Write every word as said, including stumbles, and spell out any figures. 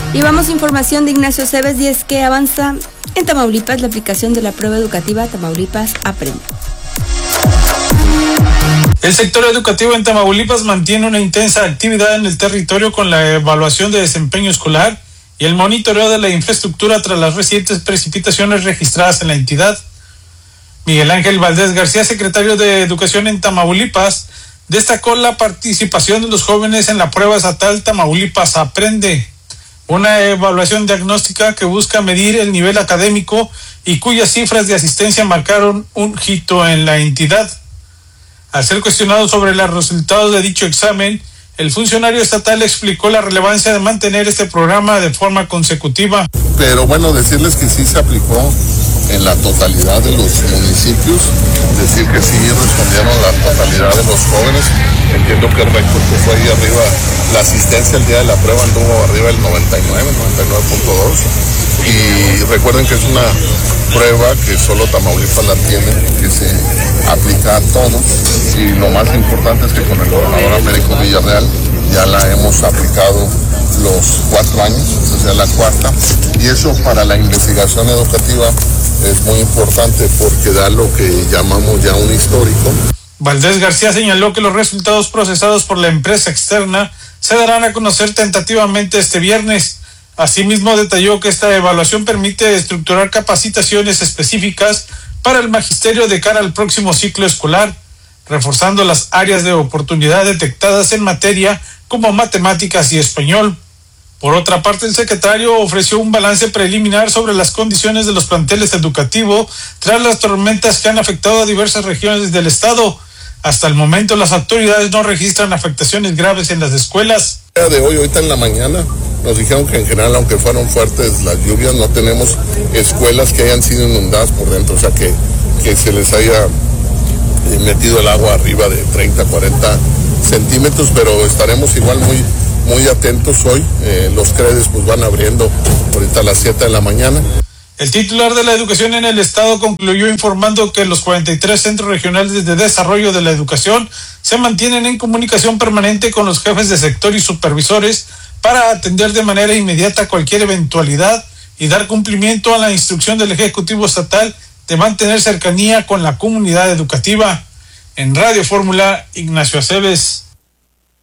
Y vamos a información de Ignacio Cebes, y es que avanza en Tamaulipas la aplicación de la prueba educativa Tamaulipas Aprende. El sector educativo en Tamaulipas mantiene una intensa actividad en el territorio con la evaluación de desempeño escolar y el monitoreo de la infraestructura tras las recientes precipitaciones registradas en la entidad. Miguel Ángel Valdés García, secretario de Educación en Tamaulipas, destacó la participación de los jóvenes en la prueba estatal Tamaulipas Aprende, una evaluación diagnóstica que busca medir el nivel académico y cuyas cifras de asistencia marcaron un hito en la entidad. Al ser cuestionado sobre los resultados de dicho examen, el funcionario estatal explicó la relevancia de mantener este programa de forma consecutiva. Pero bueno, decirles que sí se aplicó en la totalidad de los municipios, decir que sí respondieron la totalidad de los jóvenes. Entiendo que el récord que fue ahí arriba, la asistencia el día de la prueba anduvo arriba del noventa y nueve, noventa y nueve punto dos. Y recuerden que es una prueba que solo Tamaulipas la tiene, que se aplica a todos. Y lo más importante es que con el gobernador Américo Villarreal ya la hemos aplicado los cuatro años, o sea, la cuarta. Y eso para la investigación educativa es muy importante porque da lo que llamamos ya un histórico. Valdés García señaló que los resultados procesados por la empresa externa se darán a conocer tentativamente este viernes. Asimismo, detalló que esta evaluación permite estructurar capacitaciones específicas para el magisterio de cara al próximo ciclo escolar, reforzando las áreas de oportunidad detectadas en materia como matemáticas y español. Por otra parte, el secretario ofreció un balance preliminar sobre las condiciones de los planteles educativos tras las tormentas que han afectado a diversas regiones del estado. Hasta el momento, las autoridades no registran afectaciones graves en las escuelas. De hoy, ahorita en la mañana, nos dijeron que en general, aunque fueron fuertes las lluvias, no tenemos escuelas que hayan sido inundadas por dentro, o sea, que, que se les haya metido el agua arriba de treinta, cuarenta centímetros, pero estaremos igual muy, muy atentos hoy. Eh, los credes pues van abriendo ahorita a las siete de la mañana. El titular de la educación en el estado concluyó informando que los cuarenta y tres centros regionales de desarrollo de la educación se mantienen en comunicación permanente con los jefes de sector y supervisores para atender de manera inmediata cualquier eventualidad y dar cumplimiento a la instrucción del Ejecutivo Estatal de mantener cercanía con la comunidad educativa. En Radio Fórmula, Ignacio Aceves.